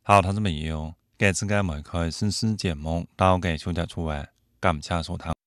好，同志朋友，这次嘅梅开新诗节目到嘅小姐出位，感谢收听。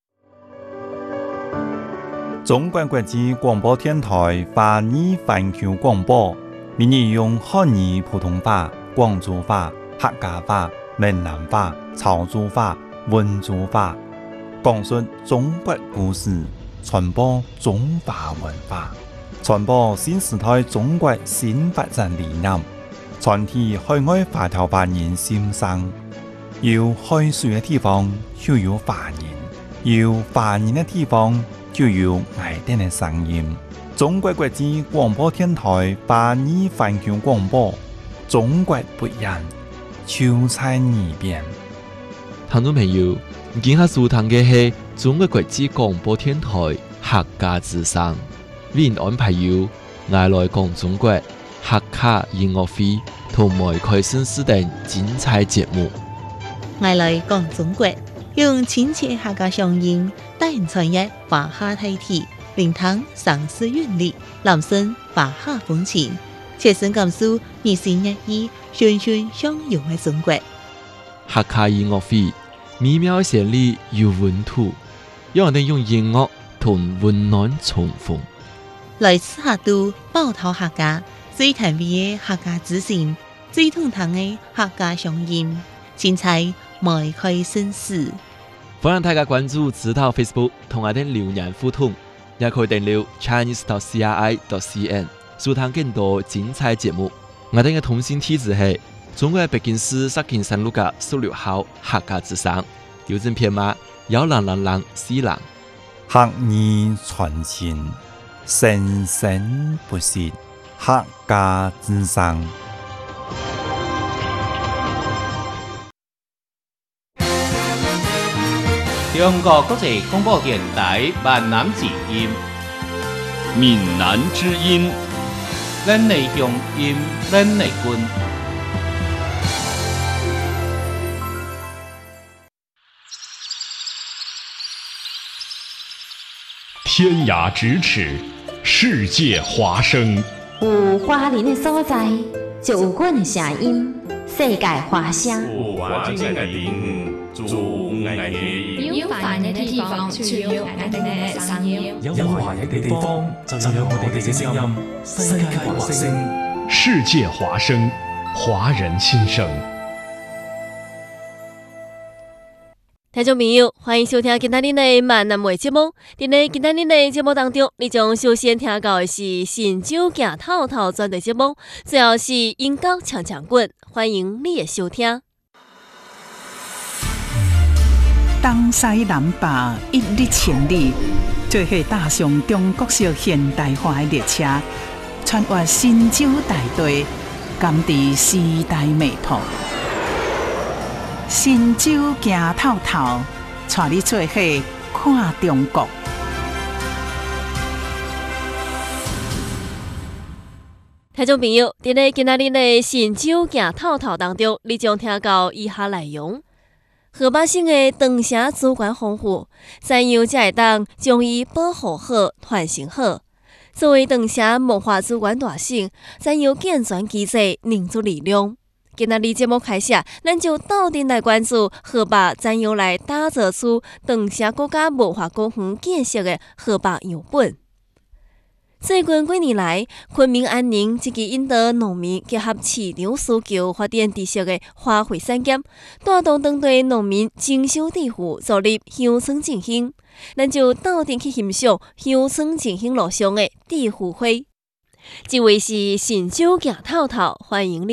中国国际广播电台华语环球广播，每日用汉语普通话、广州话、客家话、闽南话、潮州话、温州话，讲述中国故事，传播中华文化，传播新时代中国新发展理念，传递海外华侨华人心声。有海水的地方就有华人，有华人的地方就有爱丁的声音。中国国际广播电台华语环球广播，中国不一样，就在耳边。 听众朋友，今下收听的是中国国际广播电台客家之声，为您安排有爱来讲中国客家音乐会同埋开新诗等精彩节目。 爱来讲中国，用亲切客家乡音，带人传阅华夏大体，聆听上诗韵律，朗诵华夏风情，切身感受日新月异、循循相融的中国。 客家音乐会美妙旋律有温度，让我哋用音乐同温暖重逢。 来自客都包头客家最甜美的客家之声，最通透的客家乡音，精彩梅开新诗。 欢迎大家关注指导 Facebook 同我哋留言互动，也可以订阅 chinese.cri.cn 收听更多精彩节目。我哋嘅通信地址係中国北京市石景山路嘅16號客家之聲，郵政編碼10004人。 客語傳情，生生不息，客家之聲。 中國國際廣播電台閩南之音， 閩南之音， 咱的鄉音，咱的根。 天涯咫尺，世界華聲。 有華人的所在，就有阮的聲音，世界華聲。 有華人的地方，就有愛的音。 有華人的地方，就有愛的聲音。 有華人的地方，就有我哋嘅聲音。世界華聲， 世界華聲，華人心聲。 聽眾朋友，歡迎收聽今天的閩南話節目。在今天的節目當中，你將首先聽到的是神州行透透專題節目，最後是音樂搶搶棍，歡迎你的收聽。 東西南北一日千里，做伙踏上中國式現代化的列車，穿越神州大地，感知時代脈搏。神州行透透，帶你做伙看中國。 聽眾朋友，在今仔日的神州行透透當中，你將聽到以下內容：河北省的長城主權豐富，怎樣才會當將伊保護好、傳承好？作為長城文化主權大省，怎樣健全機制凝聚力量？今仔日節目開始，咱就鬥陣來關注河北怎樣來打造出長城國家文化公園建設的河北樣本。最近幾年來，昆明安寧積極引導農民結合市場需求發展知識的花卉產業，帶動當地農民精修致富，助力鄉村振興。咱就鬥陣去欣賞鄉村振興路上的致富會。這位是神州行透透，歡迎你。